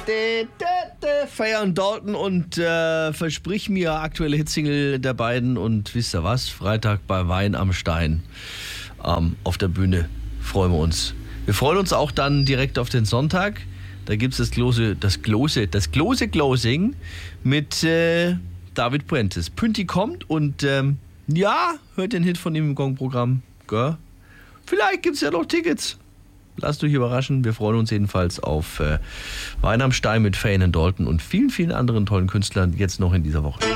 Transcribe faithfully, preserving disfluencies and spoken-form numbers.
Feiern Dalton und äh, versprich mir aktuelle Hitsingle der beiden und wisst ihr was? Freitag bei Wein am Stein ähm, auf der Bühne freuen wir uns. Wir freuen uns auch dann direkt auf den Sonntag. Da gibt es das große, das große, das große Closing mit äh, David Prentice. Pünti kommt und ähm, ja, hört den Hit von ihm im Gong-Programm. Gell? Vielleicht gibt es ja noch Tickets. Lasst euch überraschen. Wir freuen uns jedenfalls auf äh, Wein am Stein mit Fane and Dalton und vielen, vielen anderen tollen Künstlern jetzt noch in dieser Woche.